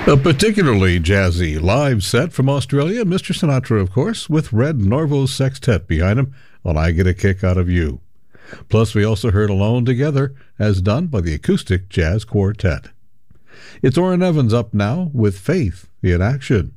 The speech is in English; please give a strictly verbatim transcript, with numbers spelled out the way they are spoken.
A particularly jazzy live set from Australia, Mister Sinatra, of course, with Red Norvo's sextet behind him on I Get a Kick Out of You. Plus, we also heard Alone Together, as done by the Acoustic Jazz Quartet. It's Orrin Evans up now with Faith in Action.